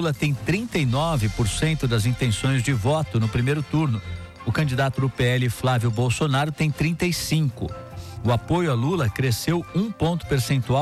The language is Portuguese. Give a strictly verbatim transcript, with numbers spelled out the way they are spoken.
Lula tem trinta e nove por cento das intenções de voto no primeiro turno. O candidato do P L, Flávio Bolsonaro, tem trinta e cinco por cento. O apoio a Lula cresceu um ponto percentual